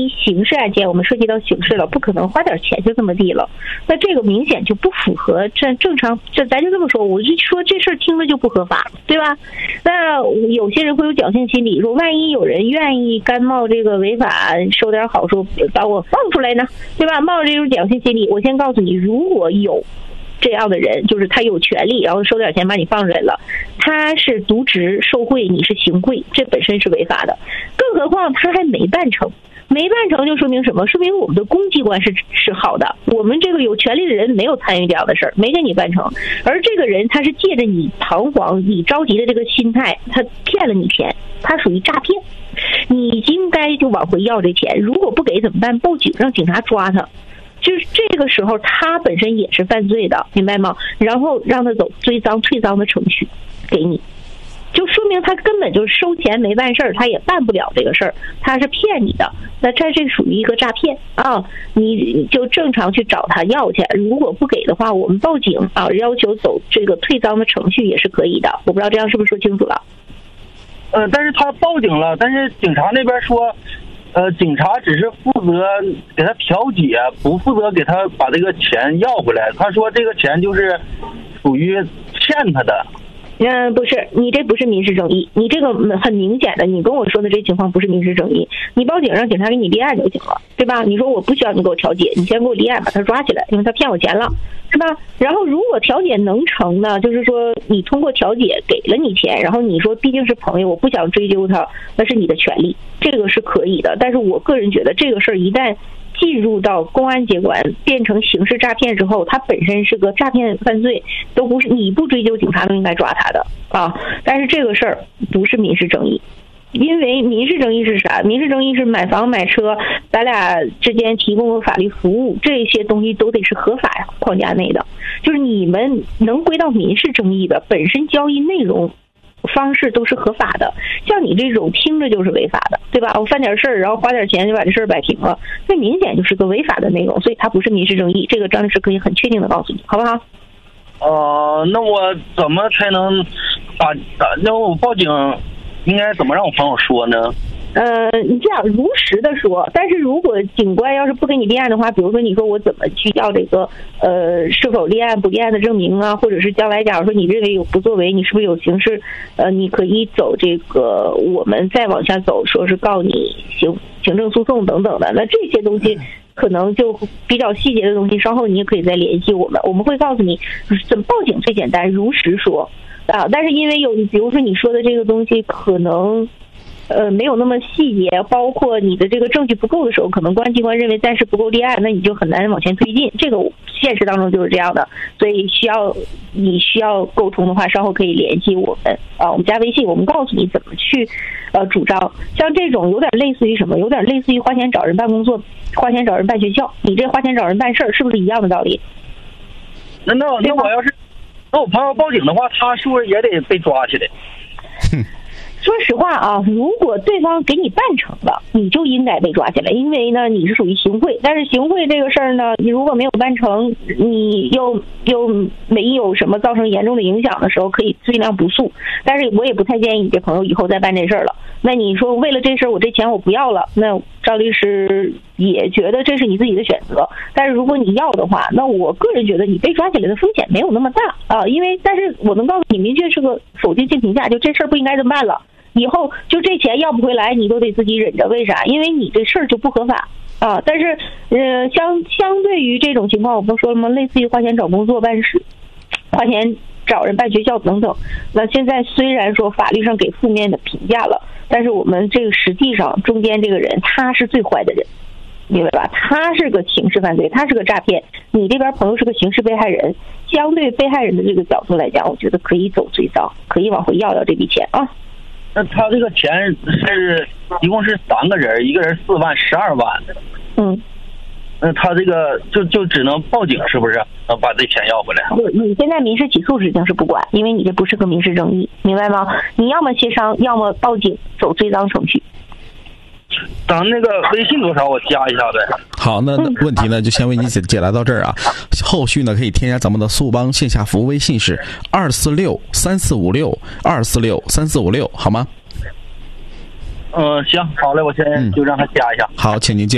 一刑事案件，我们涉及到刑事了，不可能花点钱就这么地了。那这个明显就不符合正常，咱就这么说，我就说这事儿听着就不合法，对吧？那有些人会有侥幸心理，说万一有人愿意甘冒这个违法收点好处把我放出来呢，对吧？冒着这种侥幸心理，我先告诉你，如果有这样的人，就是他有权利然后收点钱把你放出来了，他是渎职受贿，你是行贿，这本身是违法的。更何况他还没办成就说明什么？说明我们的公机关是好的，我们这个有权利的人没有参与这样的事儿，没给你办成，而这个人他是借着你彷徨你着急的这个心态，他骗了你钱，他属于诈骗，你应该就往回要这钱，如果不给怎么办？报警，让警察抓他。就是这个时候他本身也是犯罪的，明白吗？然后让他走追赃退赃的程序给你，就说明他根本就是收钱没办事儿，他也办不了这个事儿，他是骗你的。那这属于一个诈骗啊！你就正常去找他要去，如果不给的话，我们报警啊，要求走这个退赃的程序也是可以的。我不知道这样是不是说清楚了？ 但是他报警了，但是警察那边说。警察只是负责给他调解，不负责给他把这个钱要回来。他说这个钱就是属于欠他的。 不是，你这不是民事正义，你这个很明显的，你跟我说的这情况不是民事正义，你报警让警察给你立案就行了，对吧？你说我不需要你给我调解，你先给我立案把他抓起来，因为他骗我钱了，是吧？然后如果调解能成呢，就是说你通过调解给了你钱，然后你说毕竟是朋友，我不想追究他，那是你的权利，这个是可以的。但是我个人觉得这个事儿一旦进入到公安机关变成刑事诈骗之后，它本身是个诈骗犯罪，都不是你不追究警察都应该抓他的啊。但是这个事儿不是民事正义，因为民事正义是啥？民事正义是买房买车，咱俩之间提供的法律服务，这些东西都得是合法框架内的。就是你们能归到民事正义的，本身交易内容方式都是合法的，像你这种听着就是违法的，对吧？我犯点事儿，然后花点钱就把这事儿摆平了，这明显就是个违法的内容，所以它不是民事正义。这个张律师可以很确定的告诉你，好不好？ 那我怎么才能那我报警应该怎么让我朋友说呢？ 你这样如实的说，但是如果警官要是不给你立案的话，比如说你说我怎么去要这个是否立案不立案的证明啊，或者是将来假如说你认为有不作为，你是不是有刑事你可以走这个我们再往下走，说是告你行政诉讼等等的，那这些东西可能就比较细节的东西，稍后你也可以再联系我们，我们会告诉你怎么报警最简单，如实说啊。但是因为比如说你说的这个东西可能没有那么细节，包括你的这个证据不够的时候，可能公安机关认为暂时不够立案，那你就很难往前推进。这个现实当中就是这样的，所以你需要沟通的话，稍后可以联系我们啊，我们加微信，我们告诉你怎么去主张。像这种有点类似于什么？有点类似于花钱找人办工作，花钱找人办学校，你这花钱找人办事儿，是不是一样的道理？ 那我要是我朋友报警的话，他是不是也得被抓起来？ 说实话啊，如果对方给你办成了，你就应该被抓起来，因为呢你是属于行贿。但是行贿这个事儿呢，你如果没有办成，你又没有什么造成严重的影响的时候，可以尽量不诉。但是我也不太建议你这朋友以后再办这事儿了。那你说为了这事儿我这钱我不要了，那赵律师也觉得这是你自己的选择。但是如果你要的话，那我个人觉得你被抓起来的风险没有那么大啊，但是我能告诉你明确是个否定性评价，就这事儿不应该这么办了。以后就这钱要不回来，你都得自己忍着。为啥？因为你这事儿就不合法啊。但是，相对于这种情况，我不说了吗？类似于花钱找工作办事，花钱找人办学校等等。那现在虽然说法律上给负面的评价了，但是我们这个实际上中间这个人他是最坏的人，明白吧？他是个刑事犯罪，他是个诈骗。你这边朋友是个刑事被害人，相对被害人的这个角度来讲，我觉得可以走追赃，可以往回要这笔钱啊。 那他这个钱是一共是3个人，一个人4万12万。那他这个就只能报警，是不是能把这钱要回来？ 不，你现在民事起诉指定是不管，因为你这不是个民事正义，明白吗？你要么协商，要么报警，走追赃程序。 咱那个微信多少我加一下呗。 好，那问题呢就先为你解答到这儿啊。后续呢可以添加咱们的速帮线下服务微信是2463456，2463456，好吗？ 行，好嘞，我先就让他加一下。 好，请您